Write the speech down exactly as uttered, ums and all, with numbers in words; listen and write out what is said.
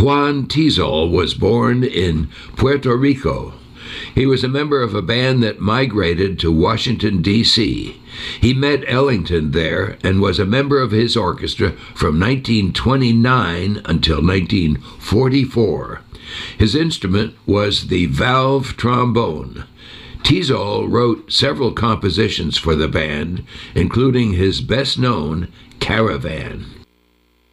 Juan Tizol was born in Puerto Rico. He was a member of a band that migrated to Washington, D C He met Ellington there and was a member of his orchestra from nineteen twenty-nine until nineteen forty-four. His instrument was the valve trombone. Tizol wrote several compositions for the band, including his best-known, Caravan.